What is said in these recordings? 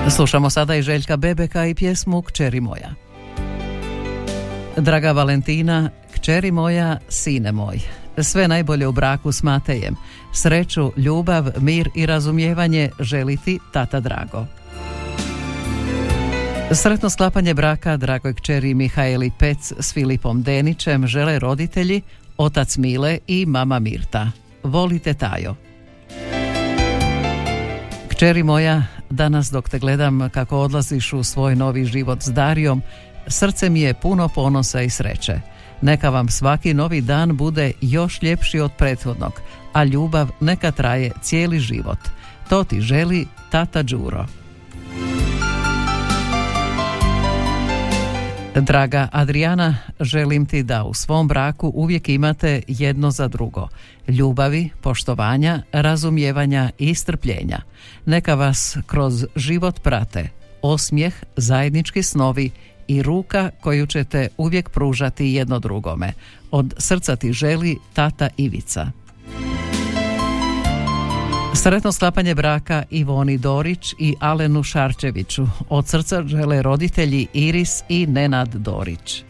Slušamo sada i Željka Bebeka i pjesmu Kćeri moja. Draga Valentina, kćeri moja, sine moj, sve najbolje u braku s Matejem. Sreću, ljubav, mir i razumijevanje želi ti tata Drago. Sretno sklapanje braka dragoj kćeri Mihaeli Pec s Filipom Denićem žele roditelji, otac Mile i mama Mirta. Volite Tajo. Kćeri moja, danas dok te gledam kako odlaziš u svoj novi život s Darijom, srce mi je puno ponosa i sreće. Neka vam svaki novi dan bude još ljepši od prethodnog, a ljubav neka traje cijeli život. To ti želi tata Đuro. Draga Adriana, želim ti da u svom braku uvijek imate jedno za drugo. Ljubavi, poštovanja, razumijevanja i strpljenja. Neka vas kroz život prate osmijeh, zajednički snovi i ruka koju ćete uvijek pružati jedno drugome. Od srca ti želi tata Ivica. Sretno sklapanje braka Ivoni Dorić i Alenu Šarčeviću. Od srca žele roditelji Iris i Nenad Dorić.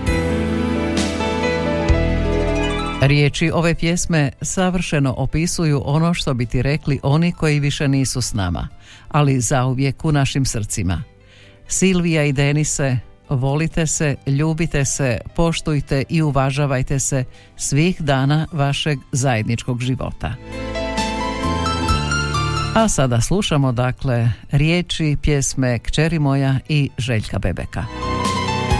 Riječi ove pjesme savršeno opisuju ono što bi ti rekli oni koji više nisu s nama, ali zauvijek u našim srcima. Silvija i Denise, volite se, ljubite se, poštujte i uvažavajte se svih dana vašeg zajedničkog života. A sada slušamo dakle riječi pjesme Kćeri moja i Željka Bebeka.